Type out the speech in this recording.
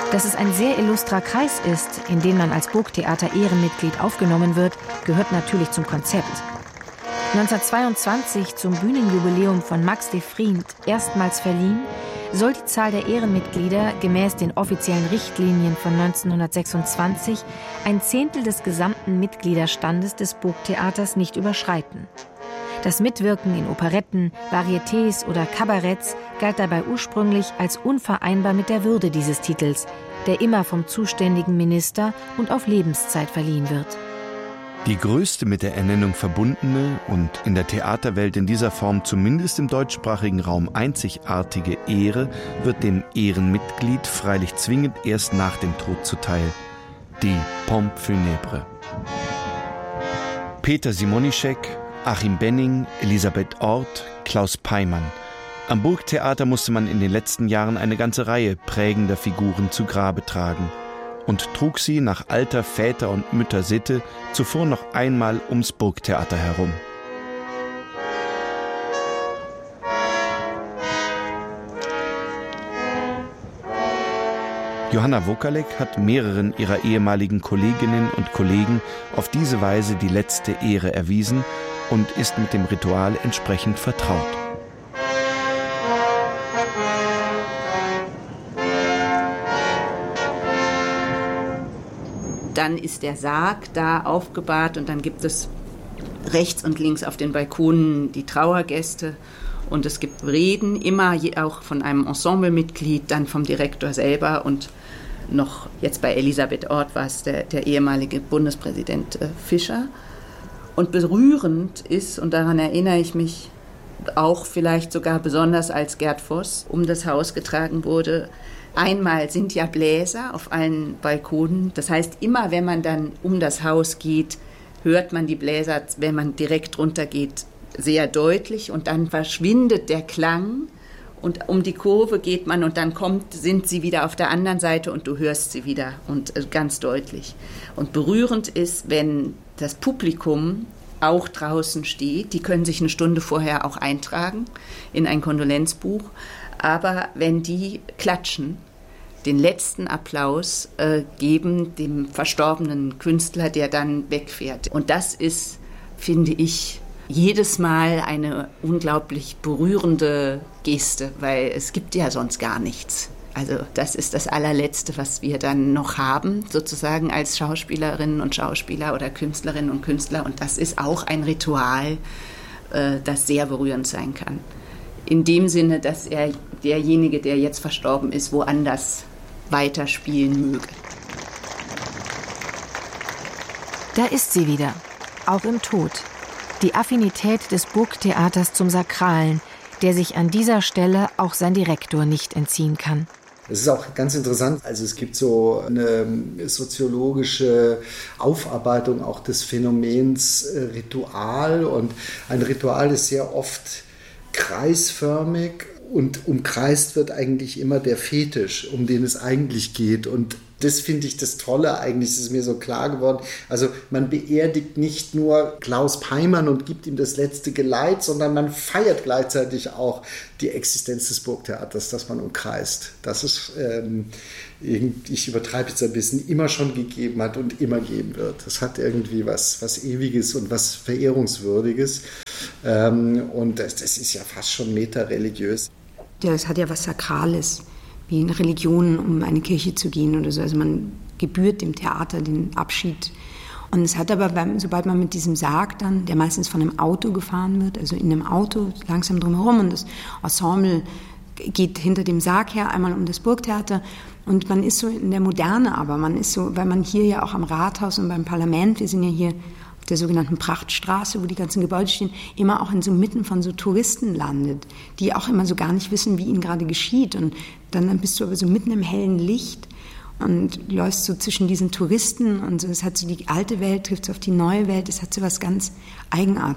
Dass es ein sehr illustrer Kreis ist, in den man als Burgtheater Ehrenmitglied aufgenommen wird, gehört natürlich zum Konzept. 1922 zum Bühnenjubiläum von Max de Vriend erstmals verliehen, soll die Zahl der Ehrenmitglieder gemäß den offiziellen Richtlinien von 1926 ein Zehntel des gesamten Mitgliederstandes des Burgtheaters nicht überschreiten. Das Mitwirken in Operetten, Varietés oder Kabaretts galt dabei ursprünglich als unvereinbar mit der Würde dieses Titels, der immer vom zuständigen Minister und auf Lebenszeit verliehen wird. Die größte mit der Ernennung verbundene und in der Theaterwelt in dieser Form zumindest im deutschsprachigen Raum einzigartige Ehre wird dem Ehrenmitglied freilich zwingend erst nach dem Tod zuteil: die Pompe funèbre. Peter Simonischek, Achim Benning, Elisabeth Orth, Klaus Peimann. Am Burgtheater musste man in den letzten Jahren eine ganze Reihe prägender Figuren zu Grabe tragen und trug sie nach alter Väter- und Mütter-Sitte zuvor noch einmal ums Burgtheater herum. Johanna Wokalek hat mehreren ihrer ehemaligen Kolleginnen und Kollegen auf diese Weise die letzte Ehre erwiesen und ist mit dem Ritual entsprechend vertraut. Dann ist der Sarg da aufgebahrt und dann gibt es rechts und links auf den Balkonen die Trauergäste und es gibt Reden, immer auch von einem Ensemblemitglied, dann vom Direktor selber und noch jetzt bei Elisabeth Orth war es der ehemalige Bundespräsident Fischer. Und berührend ist, und daran erinnere ich mich auch vielleicht sogar besonders, als Gerd Voss um das Haus getragen wurde. Einmal sind ja Bläser auf allen Balkonen. Das heißt, immer wenn man dann um das Haus geht, hört man die Bläser, wenn man direkt runter geht, sehr deutlich. Und dann verschwindet der Klang. Und um die Kurve geht man und dann sind sie wieder auf der anderen Seite und du hörst sie wieder und ganz deutlich. Und berührend ist, wenn das Publikum auch draußen steht, die können sich eine Stunde vorher auch eintragen in ein Kondolenzbuch, aber wenn die klatschen, den letzten Applaus geben dem verstorbenen Künstler, der dann wegfährt. Und das ist, finde ich, jedes Mal eine unglaublich berührende Geste, weil es gibt ja sonst gar nichts. Also das ist das allerletzte, was wir dann noch haben, sozusagen als Schauspielerinnen und Schauspieler oder Künstlerinnen und Künstler. Und das ist auch ein Ritual, das sehr berührend sein kann. In dem Sinne, dass er derjenige, der jetzt verstorben ist, woanders weiterspielen möge. Da ist sie wieder, auch im Tod. Die Affinität des Burgtheaters zum Sakralen, der sich an dieser Stelle auch sein Direktor nicht entziehen kann. Es ist auch ganz interessant, also es gibt so eine soziologische Aufarbeitung auch des Phänomens Ritual, und ein Ritual ist sehr oft kreisförmig und umkreist wird eigentlich immer der Fetisch, um den es eigentlich geht, und das finde ich das Tolle eigentlich, das ist mir so klar geworden. Also man beerdigt nicht nur Klaus Peimann und gibt ihm das letzte Geleit, sondern man feiert gleichzeitig auch die Existenz des Burgtheaters, das man umkreist. Das ist, ich übertreibe jetzt ein bisschen, immer schon gegeben hat und immer geben wird. Das hat irgendwie was Ewiges und was Verehrungswürdiges. Und das ist ja fast schon metareligiös. Ja, es hat ja was Sakrales, wie in Religionen, um eine Kirche zu gehen oder so. Also man gebührt dem Theater den Abschied. Und es hat aber, sobald man mit diesem Sarg dann, der meistens von einem Auto gefahren wird, also in einem Auto langsam drumherum, und das Ensemble geht hinter dem Sarg her, einmal um das Burgtheater, und man ist so in der Moderne, aber man ist so, weil man hier ja auch am Rathaus und beim Parlament, wir sind ja hier auf der sogenannten Prachtstraße, wo die ganzen Gebäude stehen, immer auch in so Mitten von so Touristen landet, die auch immer so gar nicht wissen, wie ihnen gerade geschieht. Und dann bist du aber so mitten im hellen Licht und läufst so zwischen diesen Touristen und so. Es hat so die alte Welt, trifft so auf die neue Welt, es hat so was ganz Eigenartiges.